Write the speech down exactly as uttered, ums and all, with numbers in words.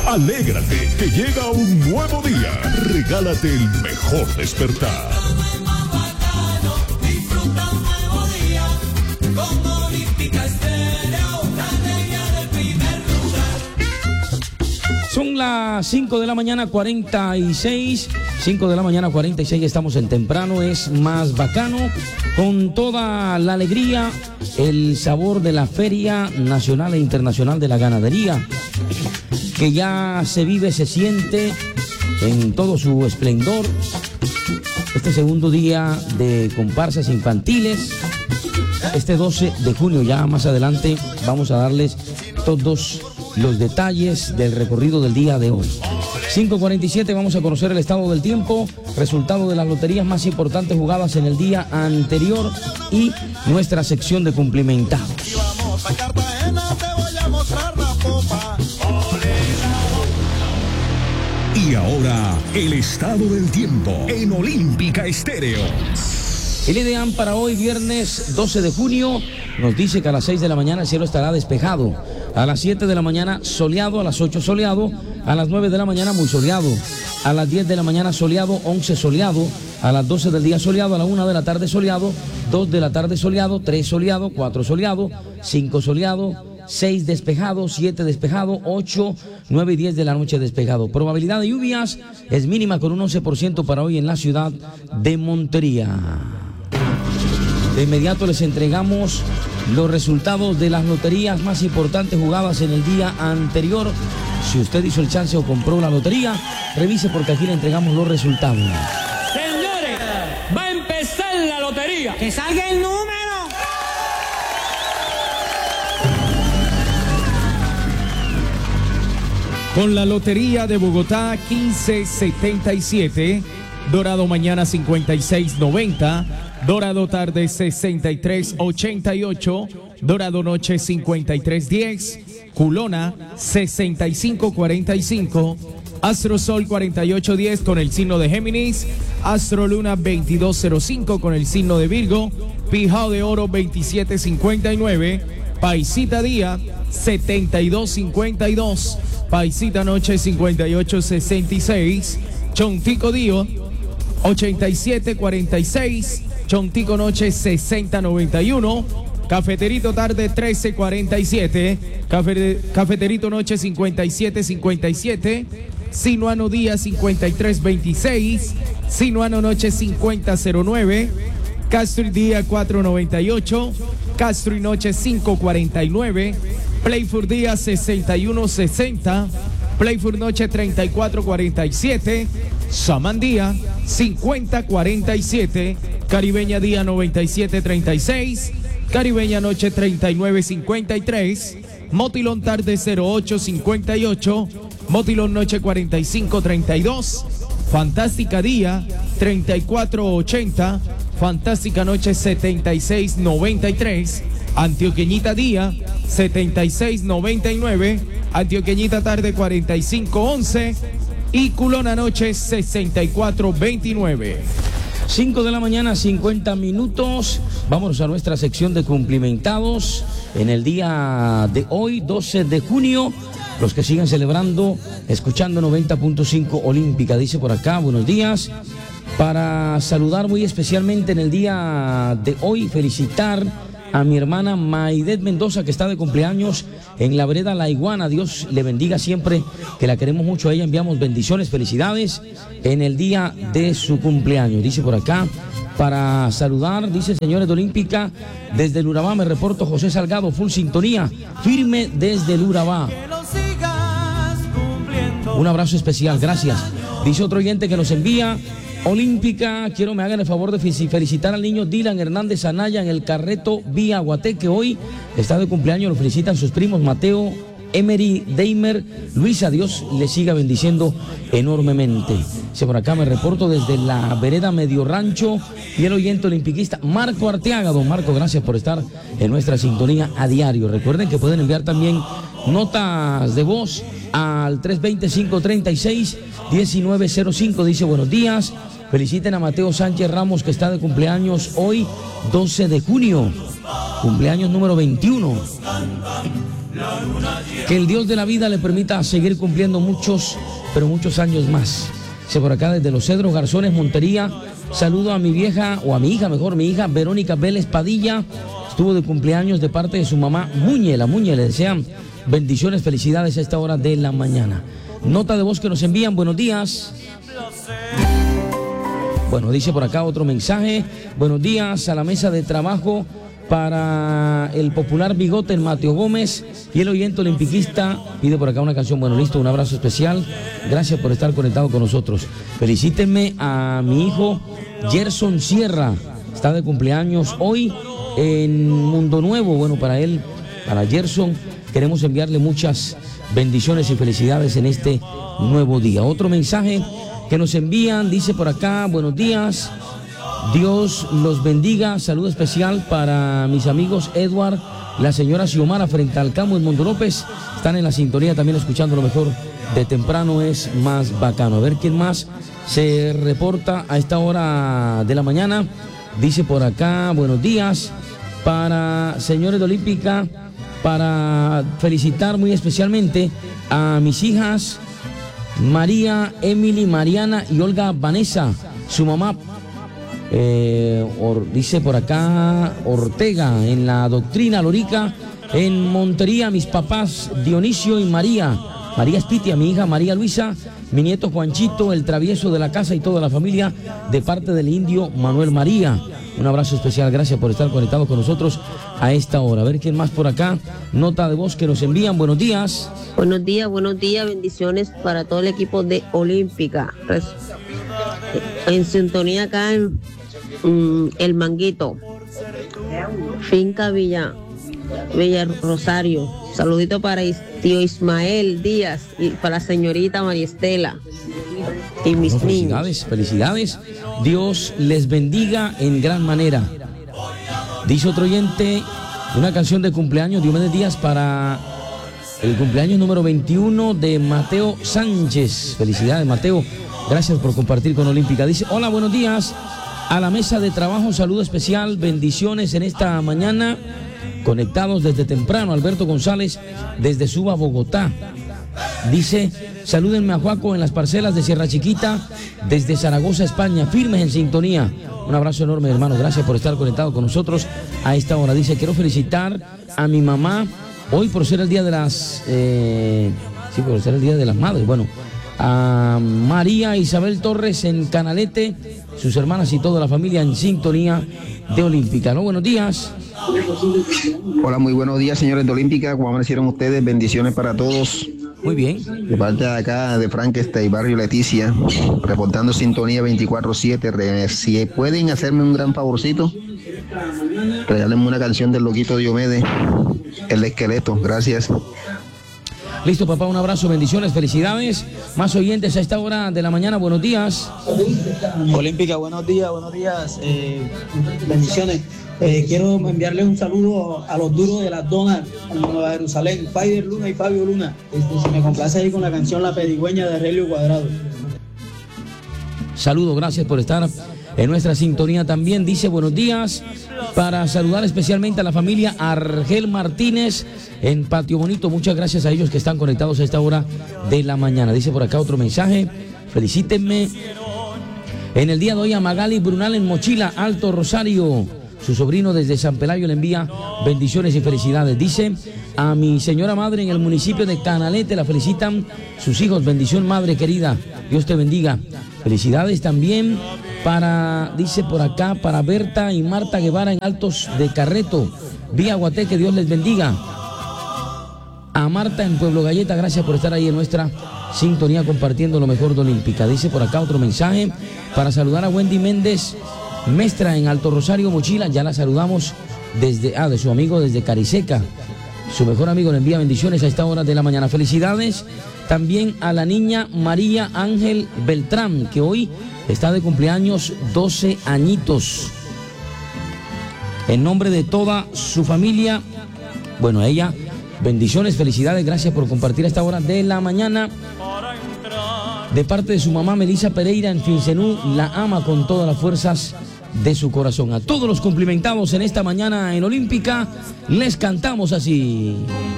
Alégrate, que llega un nuevo día. Regálate el mejor despertar. Disfruta un nuevo día con Olímpica Estéreo, la alegría del primer lugar. Son las cinco de la mañana, cuarenta y seis. cinco de la mañana, cuarenta y seis. Estamos en temprano, es más bacano. Con toda la alegría, el sabor de la Feria Nacional e Internacional de la Ganadería, que ya se vive, se siente en todo su esplendor. Este segundo día de comparsas infantiles, este doce de junio, ya más adelante vamos a darles todos los detalles del recorrido del día de hoy. cinco cuarenta y siete, vamos a conocer el estado del tiempo, resultado de las loterías más importantes jugadas en el día anterior y nuestra sección de cumplimentados. Y ahora, el estado del tiempo en Olímpica Estéreo. El IDEAM para hoy, viernes doce de junio, nos dice que a las seis de la mañana el cielo estará despejado. A las siete de la mañana soleado, a las ocho soleado, a las nueve de la mañana muy soleado, a las diez de la mañana soleado, once soleado, a las doce del día soleado, a la una de la tarde soleado, dos de la tarde soleado, tres soleado, cuatro soleado, cinco soleado, seis despejado, siete despejado, ocho, nueve y diez de la noche despejado. Probabilidad de lluvias es mínima con un once por ciento para hoy en la ciudad de Montería. De inmediato les entregamos los resultados de las loterías más importantes jugadas en el día anterior. Si usted hizo el chance o compró la lotería, revise porque aquí le entregamos los resultados. Señores, va a empezar la lotería. ¡Que salga el número! Con la Lotería de Bogotá quince setenta y siete, Dorado mañana cincuenta y seis noventa, Dorado tarde sesenta y tres ochenta y ocho, Dorado noche cincuenta y tres diez, Culona sesenta y cinco cuarenta y cinco, Astrosol cuarenta y ocho diez con el signo de Géminis, Astroluna veintidós cero cinco con el signo de Virgo, Pijao de Oro veintisiete cincuenta y nueve, Paisita Día setenta y dos cincuenta y dos, Paisita Noche cincuenta y ocho sesenta y seis, Chontico Dio ochenta y siete cuarenta y seis, Chontico Noche sesenta noventa y uno, Cafeterito Tarde trece cuarenta y siete, Cafe, Cafeterito Noche cincuenta y siete cincuenta y siete, Sinuano Día cincuenta y tres veintiséis, Sinuano Noche cincuenta cero nueve, Castro y Día cuatro noventa y ocho, Castro y Noche cinco cuarenta y nueve, Playful Día sesenta y uno sesenta, Playful Noche treinta y cuatro cuarenta y siete, Saman Día cincuenta cuarenta y siete, Caribeña Día noventa y siete treinta y seis, Caribeña Noche treinta y nueve cincuenta y tres, Motilón Tarde cero ocho cincuenta y ocho, Motilón Noche cuarenta y cinco treinta y dos, Fantástica Día treinta y cuatro ochenta, Fantástica Noche setenta y seis noventa y tres, Antioqueñita Día setenta y seis noventa y nueve, Antioqueñita Tarde cuarenta y cinco once y Culona Noche sesenta y cuatro veintinueve. cinco de la mañana, cincuenta minutos. Vámonos a nuestra sección de cumplimentados en el día de hoy, doce de junio. Los que siguen celebrando, escuchando noventa punto cinco Olímpica, dice por acá, buenos días. Para saludar muy especialmente en el día de hoy, felicitar a mi hermana Maidet Mendoza, que está de cumpleaños en la vereda La Iguana. Dios le bendiga siempre, que la queremos mucho a ella. Enviamos bendiciones, felicidades en el día de su cumpleaños. Dice por acá, para saludar, dice señores de Olímpica, desde el Urabá me reporto José Salgado, full sintonía, firme desde el Urabá. Un abrazo especial, gracias. Dice otro oyente que nos envía, Olímpica, quiero me hagan el favor de felicitar al niño Dylan Hernández Anaya en el Carreto Vía Guaté, que hoy está de cumpleaños. Lo felicitan sus primos Mateo, Emery, Deimer, Luisa. Dios le siga bendiciendo enormemente. Dice por acá, me reporto desde la vereda Medio Rancho y el oyente olimpiquista Marco Arteaga. Don Marco, gracias por estar en nuestra sintonía a diario. Recuerden que pueden enviar también notas de voz al tres dos cero, cinco tres seis, uno nueve cero cinco. Dice buenos días, feliciten a Mateo Sánchez Ramos, que está de cumpleaños hoy doce de junio, cumpleaños número veintiuno. Que el Dios de la vida le permita seguir cumpliendo muchos, pero muchos años más. Dice por acá desde Los Cedros, Garzones, Montería. Saludo a mi vieja, o a mi hija, mejor, mi hija Verónica Vélez Padilla. Estuvo de cumpleaños de parte de su mamá Muñe. La Muñe le desean bendiciones, felicidades a esta hora de la mañana. Nota de voz que nos envían, buenos días. Bueno, dice por acá otro mensaje. Buenos días a la mesa de trabajo para el popular bigote en Mateo Gómez y el oyente olimpiquista pide por acá una canción. Bueno, listo, un abrazo especial. Gracias por estar conectado con nosotros. Felicítenme a mi hijo Gerson Sierra. Está de cumpleaños hoy en Mundo Nuevo. Bueno, para él, para Gerson, queremos enviarle muchas bendiciones y felicidades en este nuevo día. Otro mensaje que nos envían, dice por acá, buenos días, Dios los bendiga, saludo especial para mis amigos Edward, la señora Xiomara frente al campo en Mundo López, están en la sintonía también escuchando lo mejor de temprano es más bacano. A ver quién más se reporta a esta hora de la mañana, dice por acá, buenos días, para señores de Olímpica, para felicitar muy especialmente a mis hijas María, Emily, Mariana y Olga Vanessa, su mamá, eh, or, dice por acá Ortega, en la doctrina Lorica, en Montería, mis papás Dionisio y María, María Espitia, mi hija María Luisa, mi nieto Juanchito, el travieso de la casa y toda la familia, de parte del indio Manuel María. Un abrazo especial, gracias por estar conectados con nosotros a esta hora. A ver quién más por acá, nota de voz que nos envían, buenos días. Buenos días, buenos días, bendiciones para todo el equipo de Olímpica. En sintonía acá en mm, El Manguito, Finca Villa, Villa Rosario. Saludito para tío Ismael Díaz y para la señorita María Estela y mis bueno, felicidades, niños. Felicidades, Dios les bendiga en gran manera. Dice otro oyente, una canción de cumpleaños, Diomedes Díaz, para el cumpleaños número veintiuno de Mateo Sánchez. Felicidades, Mateo. Gracias por compartir con Olímpica. Dice, hola, buenos días. A la mesa de trabajo, saludo especial, bendiciones en esta mañana. Conectados desde temprano, Alberto González, desde Suba, Bogotá. Dice, salúdenme a Juaco en las parcelas de Sierra Chiquita, desde Zaragoza, España, firmes en sintonía. Un abrazo enorme, hermano, gracias por estar conectado con nosotros a esta hora. Dice, quiero felicitar a mi mamá hoy por ser el día de las... Eh, sí, por ser el día de las madres. Bueno, a María Isabel Torres en Canalete, sus hermanas y toda la familia en sintonía de Olímpica, ¿no? Buenos días. Hola, muy buenos días, señores de Olímpica. ¿Cómo amanecieron ustedes? Bendiciones para todos. Muy bien. De parte de acá, de Frankenstein, Barrio Leticia, reportando sintonía veinticuatro siete. Si pueden hacerme un gran favorcito, regálenme una canción del loquito Diomedes, El Esqueleto. Gracias. Listo, papá, un abrazo, bendiciones, felicidades. Más oyentes a esta hora de la mañana, buenos días. Olímpica, buenos días, buenos días, eh, bendiciones. Eh, quiero enviarle un saludo a los duros de las donas en Nueva Jerusalén, Faider Luna y Fabio Luna. Este, si me complace ahí con la canción La Pedigüeña de Relio Cuadrado. Saludo, gracias por estar en nuestra sintonía también. Dice buenos días para saludar especialmente a la familia Argel Martínez en Patio Bonito. Muchas gracias a ellos que están conectados a esta hora de la mañana. Dice por acá otro mensaje, felicítenme en el día de hoy a Magali Brunal en Mochila, Alto Rosario. Su sobrino desde San Pelayo le envía bendiciones y felicidades. Dice, a mi señora madre en el municipio de Canalete la felicitan sus hijos. Bendición, madre querida. Dios te bendiga. Felicidades también para, dice por acá, para Berta y Marta Guevara en Altos de Carreto, vía Guaté, que Dios les bendiga. A Marta en Pueblo Galleta, gracias por estar ahí en nuestra sintonía compartiendo lo mejor de Olímpica. Dice por acá otro mensaje para saludar a Wendy Méndez Mestra en Alto Rosario, Mochila, ya la saludamos desde, ah, de su amigo desde Cariseca. Su mejor amigo le envía bendiciones a esta hora de la mañana. Felicidades también a la niña María Ángel Beltrán, que hoy está de cumpleaños, doce añitos. En nombre de toda su familia, bueno, a ella, bendiciones, felicidades, gracias por compartir a esta hora de la mañana. De parte de su mamá Melissa Pereira en Fincenú, la ama con todas las fuerzas de su corazón. A todos los cumplimentados en esta mañana en Olímpica, les cantamos así.